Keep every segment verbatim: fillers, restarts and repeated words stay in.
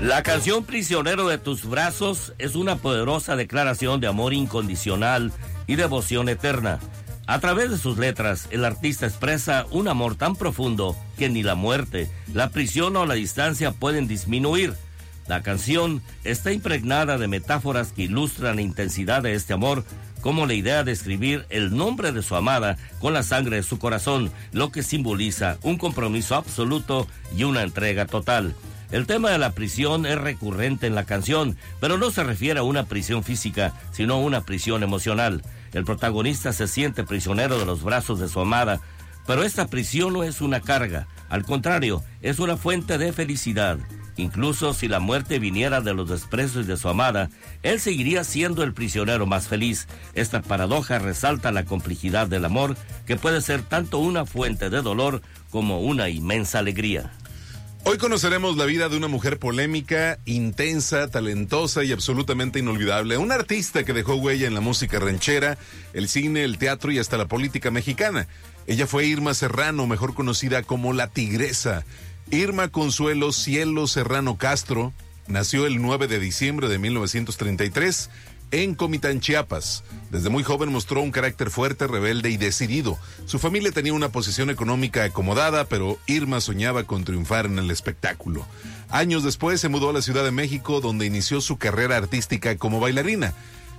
La canción Prisionero de tus brazos es una poderosa declaración de amor incondicional y devoción eterna. A través de sus letras, el artista expresa un amor tan profundo que ni la muerte, la prisión o la distancia pueden disminuir. La canción está impregnada de metáforas que ilustran la intensidad de este amor, como la idea de escribir el nombre de su amada con la sangre de su corazón, lo que simboliza un compromiso absoluto y una entrega total. El tema de la prisión es recurrente en la canción, pero no se refiere a una prisión física, sino a una prisión emocional. El protagonista se siente prisionero de los brazos de su amada, pero esta prisión no es una carga, al contrario, es una fuente de felicidad. Incluso si la muerte viniera de los desprecios de su amada, él seguiría siendo el prisionero más feliz. Esta paradoja resalta la complejidad del amor, que puede ser tanto una fuente de dolor como una inmensa alegría. Hoy conoceremos la vida de una mujer polémica, intensa, talentosa y absolutamente inolvidable. Una artista que dejó huella en la música ranchera, el cine, el teatro y hasta la política mexicana. Ella fue Irma Serrano, mejor conocida como La Tigresa. Irma Consuelo Cielo Serrano Castro nació el nueve de diciembre de mil novecientos treinta y tres en Comitán, Chiapas. Desde muy joven mostró un carácter fuerte, rebelde y decidido. Su familia tenía una posición económica acomodada, pero Irma soñaba con triunfar en el espectáculo. Años después se mudó a la Ciudad de México, donde inició su carrera artística como bailarina.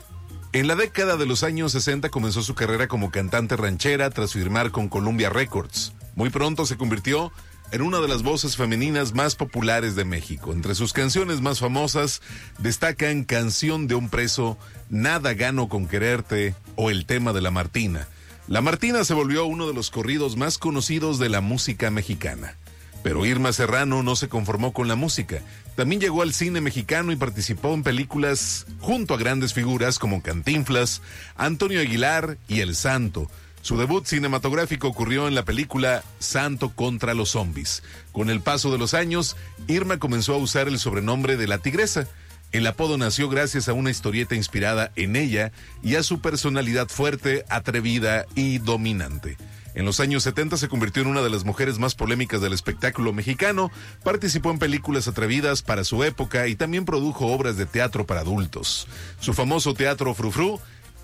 En la década de los años sesenta comenzó su carrera como cantante ranchera tras firmar con Columbia Records. Muy pronto se convirtió en una de las voces femeninas más populares de México. Entre sus canciones más famosas destacan Canción de un preso, Nada gano con quererte o el tema de La Martina. La Martina se volvió uno de los corridos más conocidos de la música mexicana. Pero Irma Serrano no se conformó con la música. También llegó al cine mexicano y participó en películas junto a grandes figuras como Cantinflas, Antonio Aguilar y El Santo. Su debut cinematográfico ocurrió en la película Santo contra los zombies. Con el paso de los años, Irma comenzó a usar el sobrenombre de La Tigresa. El apodo nació gracias a una historieta inspirada en ella y a su personalidad fuerte, atrevida y dominante. En los años setenta se convirtió en una de las mujeres más polémicas del espectáculo mexicano, participó en películas atrevidas para su época y también produjo obras de teatro para adultos. Su famoso Teatro Frufru,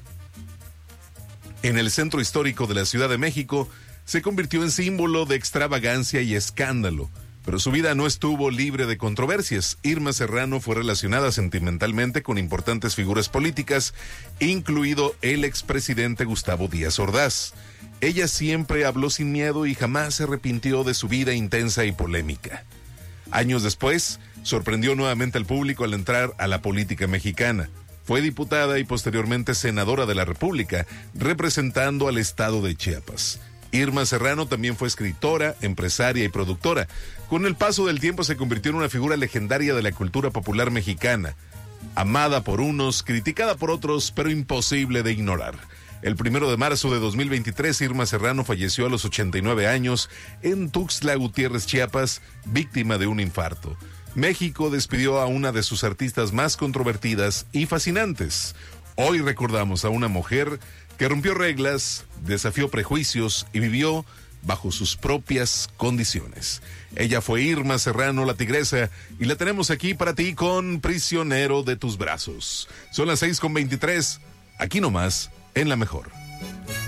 en el centro histórico de la Ciudad de México, se convirtió en símbolo de extravagancia y escándalo. Pero su vida no estuvo libre de controversias. Irma Serrano fue relacionada sentimentalmente con importantes figuras políticas, incluido el expresidente Gustavo Díaz Ordaz. Ella siempre habló sin miedo y jamás se arrepintió de su vida intensa y polémica. Años después, sorprendió nuevamente al público al entrar a la política mexicana. Fue diputada y posteriormente senadora de la República, representando al estado de Chiapas. Irma Serrano también fue escritora, empresaria y productora. Con el paso del tiempo se convirtió en una figura legendaria de la cultura popular mexicana. Amada por unos, criticada por otros, pero imposible de ignorar. El primero de marzo de dos mil veintitrés, Irma Serrano falleció a los ochenta y nueve años en Tuxtla Gutiérrez, Chiapas, víctima de un infarto. México despidió a una de sus artistas más controvertidas y fascinantes. Hoy recordamos a una mujer que rompió reglas, desafió prejuicios y vivió bajo sus propias condiciones. Ella fue Irma Serrano, La Tigresa, y la tenemos aquí para ti con Prisionero de tus brazos. Son las seis con veintitrés, aquí nomás, en La Mejor.